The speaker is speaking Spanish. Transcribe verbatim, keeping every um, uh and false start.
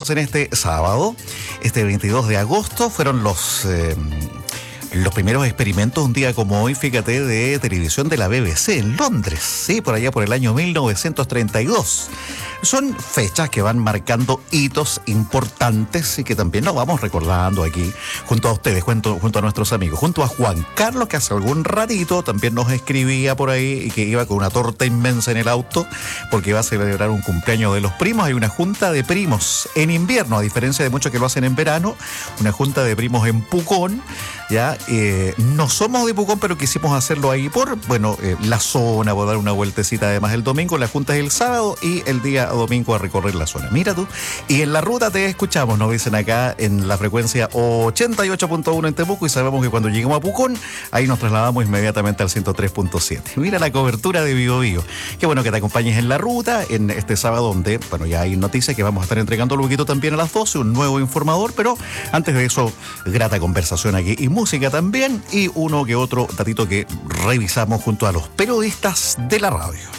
en este sábado, este veintidós de agosto, fueron los... Eh, Los primeros experimentos, un día como hoy, fíjate, de televisión de la B B C en Londres, sí, por allá por el año mil novecientos treinta y dos. Son fechas que van marcando hitos importantes y que también nos vamos recordando aquí, junto a ustedes, junto, junto a nuestros amigos, junto a Juan Carlos, que hace algún ratito también nos escribía por ahí y que iba con una torta inmensa en el auto porque iba a celebrar un cumpleaños de los primos. Hay una junta de primos en invierno, a diferencia de muchos que lo hacen en verano, una junta de primos en Pucón, ya. Eh, no somos de Pucón, pero quisimos hacerlo ahí por, bueno, eh, la zona, por dar una vueltecita. Además, el domingo, la junta es el sábado y el día domingo a recorrer la zona. Mira tú. Y en la ruta te escuchamos, nos dicen acá en la frecuencia ochenta y ocho punto uno en Temuco, y sabemos que cuando lleguemos a Pucón, ahí nos trasladamos inmediatamente al ciento tres punto siete. Mira la cobertura de Bio Bio. Qué bueno que te acompañes en la ruta en este sábado, donde, bueno, ya hay noticias que vamos a estar entregando luego también a las doce, un nuevo informador, pero antes de eso, grata conversación aquí y música también, y uno que otro datito que revisamos junto a los periodistas de la radio.